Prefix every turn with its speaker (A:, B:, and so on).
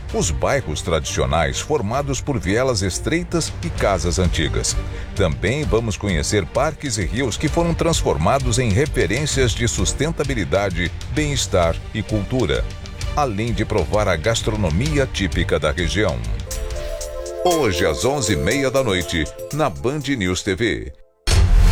A: os bairros tradicionais formados por vielas estreitas e casas antigas. Também vamos conhecer parques e rios que foram transformados em referências de sustentabilidade, bem-estar e cultura, além de provar a gastronomia típica da região. Hoje às 11h30 da noite, na Band News TV.